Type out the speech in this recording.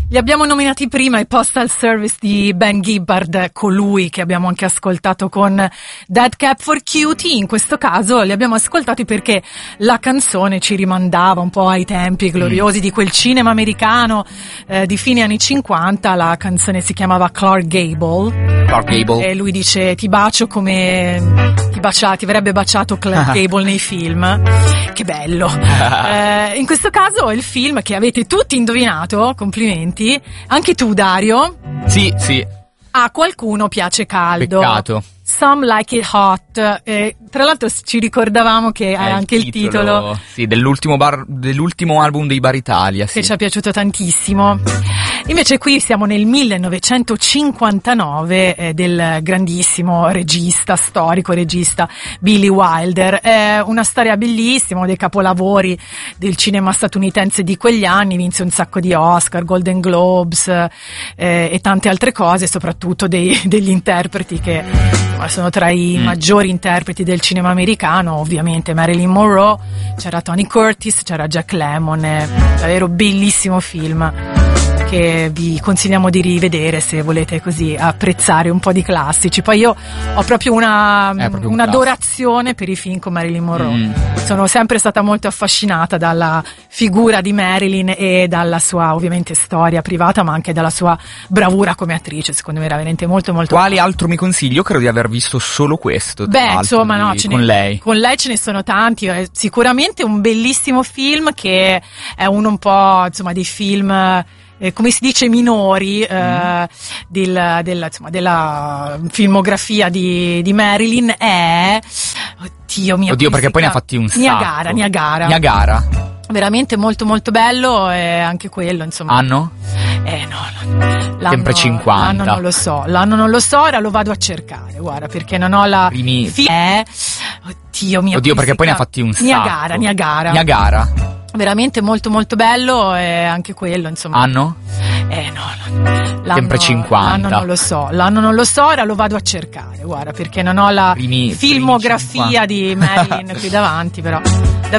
Li abbiamo nominati prima, i Postal Service di Ben Gibbard, colui che abbiamo anche ascoltato con Dead Cap for Cutie. In questo caso li abbiamo ascoltati perché la canzone ci rimandava un po' ai tempi gloriosi di quel cinema americano di fine anni 50. La canzone si chiamava Clark Gable. E lui dice: ti bacio come ti avrebbe baciato Clark Gable nei film. Che bello. In questo caso è il film che avete tutti indovinato, complimenti. Anche tu, Dario? Sì. A qualcuno piace caldo. Peccato. Some Like It Hot. Tra l'altro ci ricordavamo che era anche il titolo. Sì, dell'ultimo album dei Bar Italia. Che ci è piaciuto tantissimo. Invece qui siamo nel 1959 del grandissimo storico regista Billy Wilder. È una storia bellissima, uno dei capolavori del cinema statunitense di quegli anni. Vinse un sacco di Oscar, Golden Globes e tante altre cose, soprattutto degli interpreti che sono tra i maggiori interpreti del cinema americano. Ovviamente Marilyn Monroe, c'era Tony Curtis, c'era Jack Lemmon. È davvero bellissimo film che vi consigliamo di rivedere se volete così apprezzare un po' di classici. Poi io ho proprio un'adorazione per i film con Marilyn Monroe. Sono sempre stata molto affascinata dalla figura di Marilyn e dalla sua ovviamente storia privata, ma anche dalla sua bravura come attrice. Secondo me era veramente molto molto. Quale altro mi consigli? Io credo di aver visto solo questo. Insomma, no, con lei. Con lei ce ne sono tanti. È sicuramente un bellissimo film, che è uno un po', insomma, dei film come si dice minori della filmografia di Marilyn. È Oddio, perché poi ne ha fatti un sacco. Niagara. Veramente molto molto bello, e anche quello, insomma. Anno? No, sempre 50. L'anno non lo so, ora lo vado a cercare, guarda, perché non ho la Oddio, perché poi ne ha fatti un sacco. Niagara. Veramente molto molto bello, e anche quello, insomma. Anno? No, sempre 50. L'anno non lo so, ora lo vado a cercare, guarda, perché non ho la filmografia di Marilyn qui davanti, però